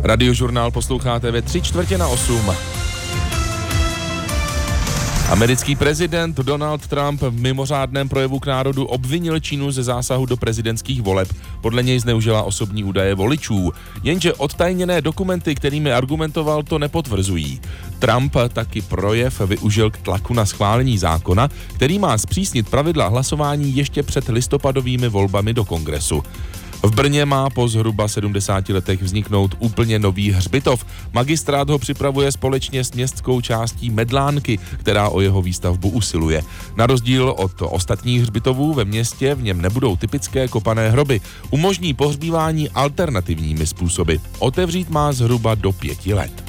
Radiožurnál posloucháte ve 7:45. Americký prezident Donald Trump v mimořádném projevu k národu obvinil Čínu ze zásahu do prezidentských voleb. Podle něj zneužila osobní údaje voličů. Jenže odtajněné dokumenty, kterými argumentoval, to nepotvrzují. Trump taky projev využil k tlaku na schválení zákona, který má zpřísnit pravidla hlasování ještě před listopadovými volbami do Kongresu. V Brně má po zhruba 70 letech vzniknout úplně nový hřbitov. Magistrát ho připravuje společně s městskou částí Medlánky, která o jeho výstavbu usiluje. Na rozdíl od ostatních hřbitovů ve městě v něm nebudou typické kopané hroby. Umožní pohřbívání alternativními způsoby. Otevřít má zhruba do 5 let.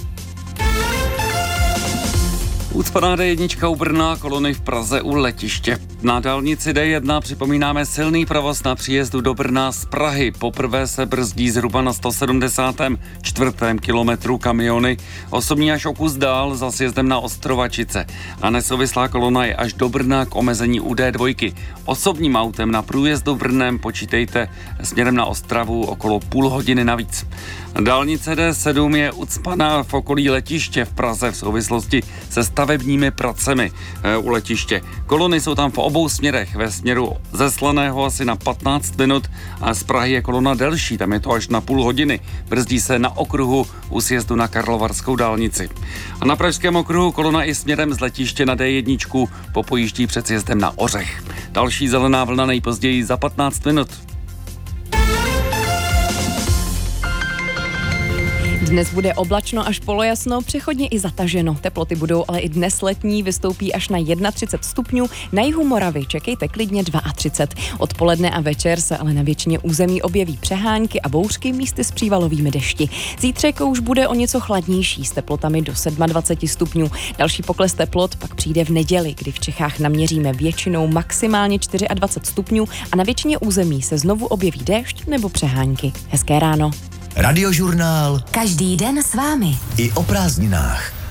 Ucpaná D1 u Brna, kolony v Praze u letiště. Na dálnici D1 připomínáme silný provoz na příjezdu do Brna z Prahy. Poprvé se brzdí zhruba na 174. kilometru kamiony. Osobní až o kus dál za sjezdem na Ostrovačice. A nesouvislá kolona je až do Brna k omezení u D2. Osobním autem na průjezdu Brnem počítejte směrem na Ostravu okolo půl hodiny navíc. Dálnice D7 je ucpaná v okolí letiště v Praze v souvislosti se stavebními pracemi u letiště. Kolony jsou tam v obou směrech, ve směru ze Slaného asi na 15 minut a z Prahy je kolona delší, tam je to až na půl hodiny. Brzdí se na okruhu u sjezdu na Karlovarskou dálnici. A na pražském okruhu kolona i směrem z letiště na D1 popojíždí před sjezdem na Ořech. Další zelená vlna nejpozději za 15 minut. Dnes bude oblačno až polojasno, přechodně i zataženo. Teploty budou ale i dnes letní, vystoupí až na 31 stupňů. Na jihu Moravy čekejte klidně 32. Odpoledne a večer se ale na většině území objeví přehánky a bouřky místy s přívalovými dešti. Zítřek už bude o něco chladnější s teplotami do 27 stupňů. Další pokles teplot pak přijde v neděli, kdy v Čechách naměříme většinou maximálně 24 stupňů a na většině území se znovu objeví déšť nebo přehánky. Hezké ráno. Radiožurnál. Každý den s vámi. I o prázdninách.